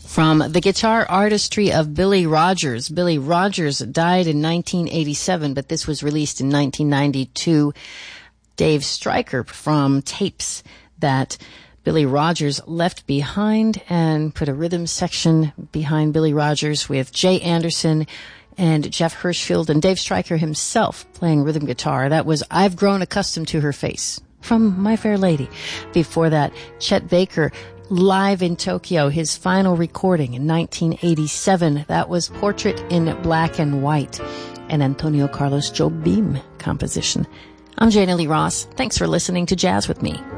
From the guitar artistry of Billy Rogers. Billy Rogers died in 1987, but this was released in 1992. Dave Stryker from tapes that Billy Rogers left behind, and put a rhythm section behind Billy Rogers with Jay Anderson and Jeff Hirschfield and Dave Stryker himself playing rhythm guitar. That was I've Grown Accustomed to Her Face from My Fair Lady. Before that, Chet Baker live in Tokyo, his final recording in 1987. That was Portrait in Black and White, an Antonio Carlos Jobim composition. I'm Jana Lee Ross. Thanks for listening to Jazz with Me.